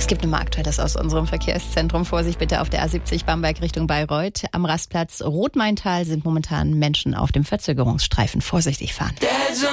Gibt nochmal Aktuelles aus unserem Verkehrszentrum. Vorsicht bitte auf der A70 Bamberg Richtung Bayreuth. Am Rastplatz Rotmaintal sind momentan Menschen auf dem Verzögerungsstreifen. Vorsichtig fahren.